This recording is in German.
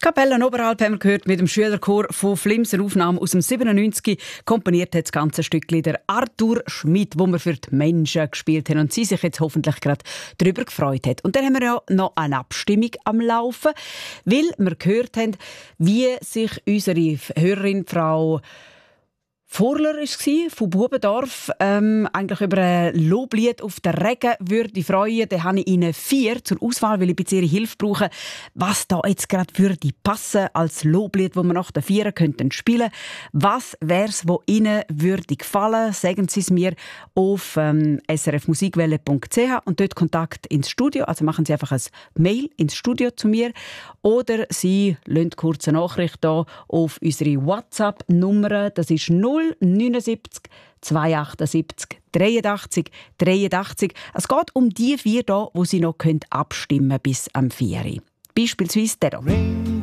Kapellen Oberhalb haben wir gehört mit dem Schülerchor von Flimser, Aufnahme aus dem 97. Komponiert hat das ganze Stückchen der Arthur Schmidt, wo wir für die Menschen gespielt haben und sie sich jetzt hoffentlich gerade darüber gefreut hat. Und dann haben wir ja noch eine Abstimmung am Laufen, weil wir gehört haben, wie sich unsere Hörerin Frau Vorler war, von Bubendorf, eigentlich über ein Loblied auf den Regen würde freuen. Dann habe ich Ihnen 4 zur Auswahl, weil ich ein bisschen Ihre Hilfe brauche, was da jetzt gerade würde passen als Loblied, das wir nach den 4 könnten spielen. Was wäre es, was Ihnen würde gefallen? Sagen Sie es mir auf srfmusikwelle.ch und dort Kontakt ins Studio. Also machen Sie einfach ein Mail ins Studio zu mir oder Sie lassen kurz eine Nachricht hier auf unsere WhatsApp-Nummer. Das ist 079 278 83 83. Es geht um die 4 hier, wo Sie noch abstimmen können bis am 4. Beispielsweise der hier.